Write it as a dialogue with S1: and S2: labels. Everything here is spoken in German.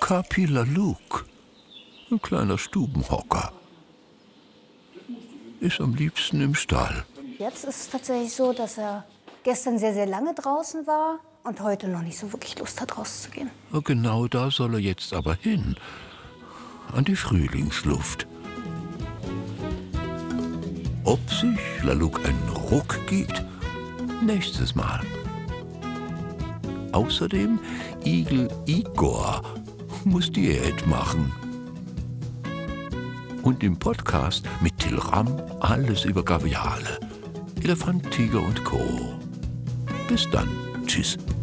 S1: Okapi Laluk, ein kleiner Stubenhocker, ist am liebsten im Stall.
S2: Jetzt ist es tatsächlich so, dass er gestern sehr, sehr lange draußen war und heute noch nicht so wirklich Lust hat, rauszugehen.
S1: Genau da soll er jetzt aber hin, an die Frühlingsluft. Ob sich Laluk einen Ruck gibt? Nächstes Mal. Außerdem, Igel Igor muss Diät machen. Und im Podcast mit Till Ramm alles über Gaviale, Elefant, Tiger und Co. Bis dann. Tschüss.